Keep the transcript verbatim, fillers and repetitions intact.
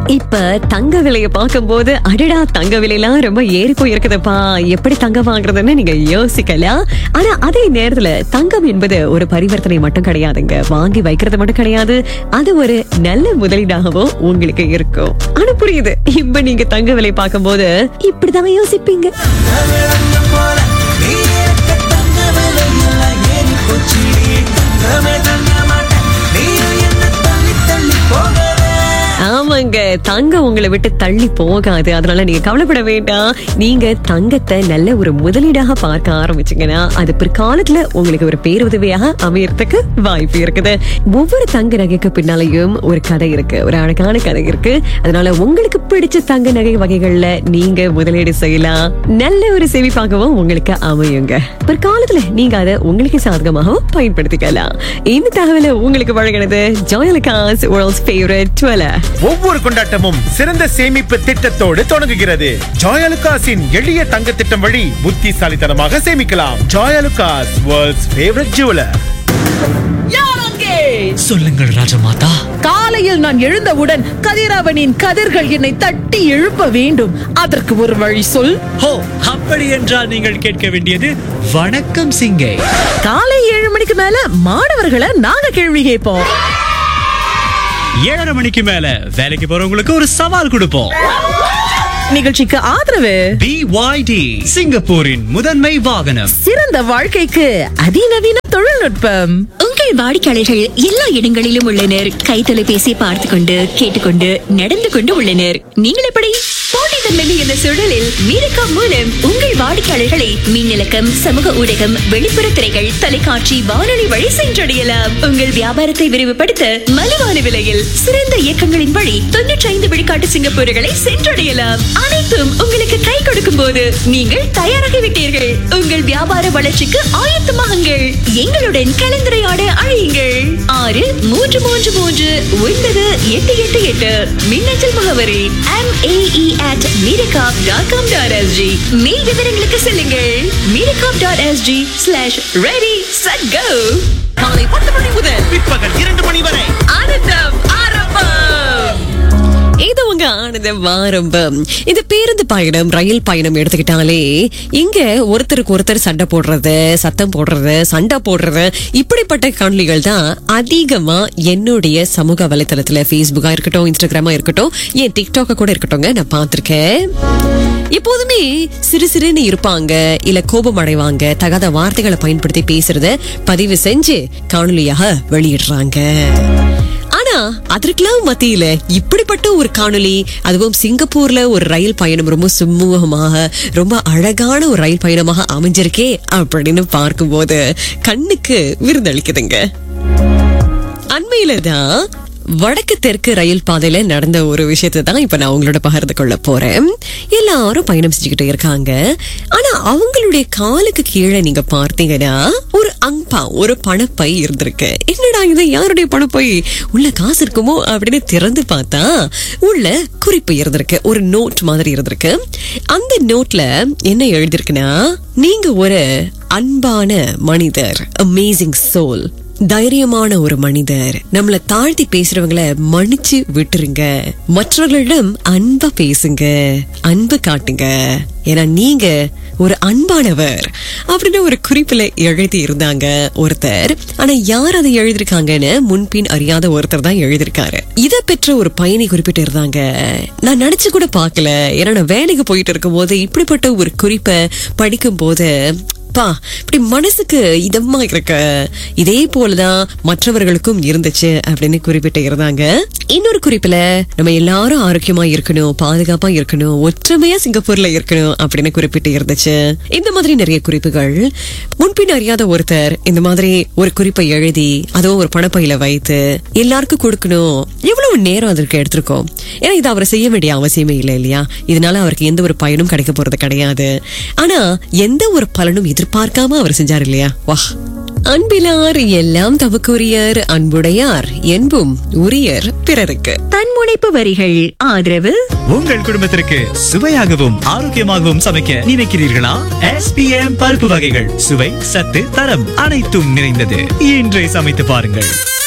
இப்ப தங்க விலையை பார்க்கும்போது அடடா தங்க விலையெல்லாம் ரொம்ப ஏறி போயிருக்குதுப்பா, எப்படி தங்கம் வாங்குறதுன்னு நீங்க யோசிக்கலாம். ஆனா அதே நேரத்துல தங்கம் என்பது ஒரு பரிவர்த்தனை மட்டும் கிடையாதுங்க, வாங்கி வைக்கிறது மட்டும் கிடையாது, அது ஒரு நல்ல முதலீடாகவும் உங்களுக்கு இருக்கும். ஆனா புரியுது, இப்ப நீங்க தங்க விலை பார்க்கும்போது இப்படிதான் யோசிப்பீங்க. ஆமாங்க, தங்கம் உங்களை விட்டு தள்ளி போகாது. அதனால நீங்க கவலைப்பட வேண்டாம். நீங்க தங்கத்தை நல்ல ஒரு முதலீடாக பார்க்க ஆரம்பிச்சீங்கன்னா அது பிற்காலத்துல உங்களுக்கு ஒரு பேருதவியாக அமையறதுக்கு வாய்ப்பு இருக்குது. ஒவ்வொரு தங்க நகைக்கு பின்னாலையும் ஒரு கதை இருக்கு, ஒரு அழகான கதை இருக்கு. அதனால உங்களுக்கு பிடிச்ச தங்க நகை வகைகள்ல நீங்க முதலீடு செய்யலாம். நல்ல ஒரு சேமிப்பாகவும் உங்களுக்கு அமையுங்க. பிற்காலத்துல நீங்க அதை உங்களுக்கு சாதகமாகவும் பயன்படுத்திக்கலாம். இந்த தகவலை உங்களுக்கு வழங்கினது ஜோயலுகாஸ் வேர்ல்ட்ஸ் ஃபேவரட் டுவெலர். ஒவ்வொரு கொண்டாட்டமும் சிறந்த சேமிப்பு திட்டத்தோடு தொடங்குகிறது. ஜாயலுகாஸின் எளிய தங்க திட்டம் வழி புத்திசாலித்தனமாக சேமிக்கலாம். Joyalukkas world's favourite jeweller. சொல்லுங்கள் ராஜமாதா. காலையில் நான் எழுந்தவுடன் கதிரவனின் கதிர்கள் என்னை தட்டி எழுப்ப வேண்டும். அதற்கு ஒரு வழி சொல். ஹோ, அப்படி என்றால் நீங்கள் கேட்க வேண்டியது வணக்கம் சிங்கை. காலை ஏழு மணிக்கு மேல மாணவர்களை நாங்க கேள்வி கேட்போம். ஏழரை மணிக்கு மேல வேலைக்கு போறவங்களுக்கு ஒரு சவால் கொடுப்போம். நிகழ்ச்சிக்கு ஆதரவு பி ஒய் டி, சிங்கப்பூரின் முதன்மை வாகனம். சிறந்த வாழ்க்கைக்கு அதிநவீன தொழில்நுட்பம். உங்கள் வாடிக்கையாளர்கள் எல்லா இடங்களிலும் உள்ளனர். கை தொலைபேசி பார்த்து கொண்டு கேட்டுக்கொண்டு நடந்து கொண்டு உள்ளனர். நீங்கள் எப்படி? போட்டித்தன்மை என்ற சூழலில் மீரக்கா மூலம் உங்கள் வாடிக்கையாளர்களை மின்னலக்கம், சமூக ஊடகம், வெளிப்புற திரைகள், தொலைக்காட்சி, வானொலி வழி சென்றடையலாம். உங்கள் வியாபாரத்தை விரிவுபடுத்த மலிவான விலையில் சிறந்த இயக்கங்களின் வழி தொன்னூற்றி ஐந்து விழுக்காட்டு சிங்கப்பூர்களை சென்றடையலாம். அனைத்தும் உங்களுக்கு கை கொடுக்கும் போது நீங்கள் தயாராகிவிட்டீர்கள். உங்கள் வியாபார வளர்ச்சிக்கு ஆயத்தமாகுங்கள். எங்களுடன் கலந்துரையாட அழையுங்கள். ஆறு மூன்று மூன்று மூன்று ஒன்பது எட்டு எட்டு எட்டு. மின்னஞ்சல் முகவரி M A E at மீரகாப் dot com dot S G. மேல் விவரங்களுக்கு செல்லுங்கள். மீரகாப் dot S G slash ready set go. காலை பத்து மணி முதல் பிற்பகல் இரண்டு மணி வரை ஆனந்தம் ஆரம்பம். இது உங்க ஆனந்தம் ஆரம்பம். இந்த பேருந்து பயணம், ரயில் பயணம் எடுத்துக்கிட்டாலே இங்க ஒருத்தருக்கு ஒருத்தர் சண்டை போடுறது, சத்தம் போடுறது, சண்டை போடுறது, இப்படிப்பட்ட காணொளிகள் தான் அதிகமா என்னுடைய சமூக வலைத்தளத்துல பேஸ்புக்கா இருக்கட்டும், இன்ஸ்டாகிராமா இருக்கட்டும், ஏன் டிக்டாக்க கூட இருக்கட்டும்ங்க நான் பார்த்திருக்கேன். எப்போதுமே சிறு சிறுன்னு இருப்பாங்க, இல்ல கோபம் அடைவாங்க, தகாத வார்த்தைகளை பயன்படுத்தி பேசுறத பதிவு செஞ்சு காணொலியாக வெளியிடுறாங்க. ஆனா அதற்கெல்லாம் மத்தியில இப்படிப்பட்ட ஒரு காணொளி, அதுவும் சிங்கப்பூர்ல ஒரு ரயில் பயணம் ரொம்ப சுமூகமாக, ரொம்ப அழகான ஒரு ரயில் பயணமாக அமைஞ்சிருக்கே அப்படின்னு பார்க்கும்போது கண்ணுக்கு விருந்தளிக்குதுங்க. அண்மையில தான் வடக்கு தெற்கு ரயில் பாதையில நடந்த ஒரு விஷயத்தை தான் இப்ப நான் உங்களோட பகிர்ந்து கொள்ள போறேன். எல்லாரும் பயணம் செஞ்சுக்கிட்டு இருக்காங்க. ஆனா அவங்களுடைய காலுக்கு கீழே நீங்க பார்த்தீங்கன்னா ஒரு அங்பா, ஒரு பணப்பை இருந்திருக்கு. என்னடா இது, யாருடைய பணப்பை, உள்ள காசு இருக்குமோ அப்படின்னு திறந்து பார்த்தா உள்ள குறிப்பு இருந்திருக்கு, ஒரு நோட் மாதிரி இருந்திருக்கு. அந்த நோட்ல என்ன எழுதிருக்குன்னா, நீங்க ஒரு அன்பான மனிதர், அமேசிங் சோல், தைரியமான ஒரு மனிதர், நம்மள தாழ்த்தி பேசுறவங்களை மன்னிச்சு விட்டுருங்க, மற்றவர்களிடம் அன்பா பேசுங்க, அன்பு காட்டுங்க, ஏன்னா நீங்க ஒரு அன்பானவர் அப்படின்னு ஒரு குறிப்புல எழுதி இருந்தாங்க ஒருத்தர். ஆனா யார் அதை எழுதிருக்காங்கன்னு முன்பின் அறியாத ஒருத்தர் தான் எழுதிருக்காரு. இத பெற்ற ஒரு பயணி குறிப்பிட்டு இருந்தாங்க. நான் நினைச்சு கூட பாக்கல, ஏன்னா நான் வேலைக்கு போயிட்டு இருக்கும் போது இப்படிப்பட்ட ஒரு குறிப்பை படிக்கும் போது இப்படி மனசுக்கு இதமா இருக்க, இதே போலதான் மற்றவர்களுக்கும் இருந்துச்சு அப்படின்னு குறிப்பிட்டு இருந்தாங்க. இன்னொரு குறிப்புல நம்ம எல்லாரும் ஆரோக்கியமா இருக்கணும், பாதுகாப்பா இருக்கணும், ஒற்றுமையா சிங்கப்பூர்ல இருக்கணும் அப்படின்னு குறிப்பிட்டு இருந்துச்சு. இந்த மாதிரி நிறைய குறிப்புகள். முன்பின் அறியாத ஒருத்தர் இந்த மாதிரி ஒரு குறிப்பை எழுதி அதுவும் ஒரு பணப்பையில வைத்து எல்லாருக்கும் கொடுக்கணும். எவ்வளவு நேரம் அதற்கு எடுத்திருக்கோம், ஏன்னா இது அவரை செய்ய வேண்டிய அவசியமே இல்லை இல்லையா. இதனால அவருக்கு எந்த ஒரு பயனும் கிடைக்க போறது கிடையாது. ஆனா எந்த ஒரு பலனும் எதிர்பார்க்காம அவர் செஞ்சார் இல்லையா. வா, அன்பிலார் எல்லாம் தமக்குரியர், அன்புடையார் என்பும் உரியர் பிறருக்கு. தன்முனைப்பு வரிகள் ஆதரவு. உங்கள் குடும்பத்திற்கு சுவையாகவும் ஆரோக்கியமாகவும் சமைக்க நினைக்கிறீர்களா? எஸ் பி எம் பருப்பு வகைகள் சுவை, சத்து, தரம் அனைத்தும் நிறைந்தது. இன்றே சமைத்து பாருங்கள்.